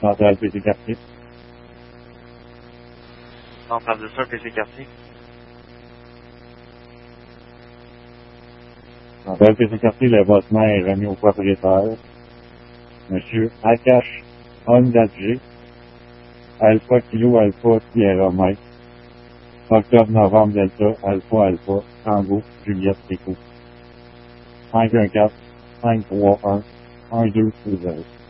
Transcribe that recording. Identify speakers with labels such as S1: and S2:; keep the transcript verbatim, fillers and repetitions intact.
S1: Centrale P C Quartier.
S2: Centrale de ça, P C Quartier.
S1: Centrale P C Quartier, le bâtiment est remis au propriétaire, Monsieur Akash Ondadji, Alpha Kilo Alpha Sierra Mike, Octobre Novembre Delta Alpha Alpha Tango Juliette Rico. cinq un quatre cinq trois un un deux zéro.